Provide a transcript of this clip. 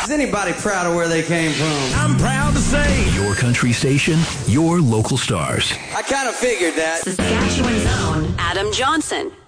Is anybody proud of where they came from? I'm proud to say, Your country station, your local stars. I kind of figured that. Saskatchewan's own Adam Johnson.